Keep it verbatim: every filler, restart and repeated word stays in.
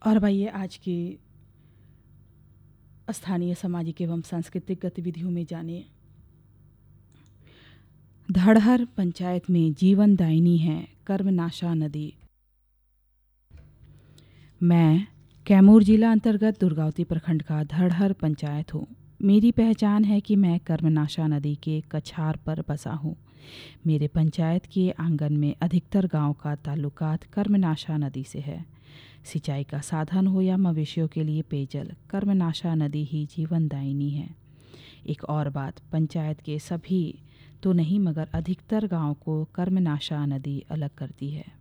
और भाइये आज की स्थानीय सामाजिक एवं सांस्कृतिक गतिविधियों में जाने। धड़हर पंचायत में जीवनदायिनी है कर्मनाशा नदी। मैं कैमूर जिला अंतर्गत दुर्गावती प्रखंड का धड़हर पंचायत हूँ। मेरी पहचान है कि मैं कर्मनाशा नदी के कछार पर बसा हूँ। मेरे पंचायत के आंगन में अधिकतर गांव का ताल्लुकात कर्मनाशा नदी से है। सिंचाई का साधन हो या मवेशियों के लिए पेयजल, कर्मनाशा नदी ही जीवनदायिनी है। एक और बात, पंचायत के सभी तो नहीं मगर अधिकतर गांव को कर्मनाशा नदी अलग करती है।